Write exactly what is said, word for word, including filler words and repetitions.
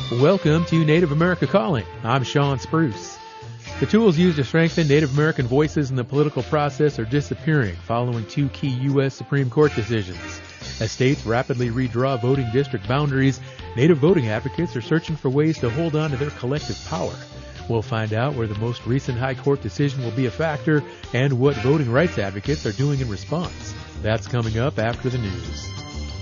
Welcome to Native America Calling. I'm Sean Spruce. The tools used to strengthen Native American voices in the political process are disappearing following two key U S Supreme Court decisions. As states rapidly redraw voting district boundaries, Native voting advocates are searching for ways to hold on to their collective power. We'll find out where the most recent high court decision will be a factor and what voting rights advocates are doing in response. That's coming up after the news.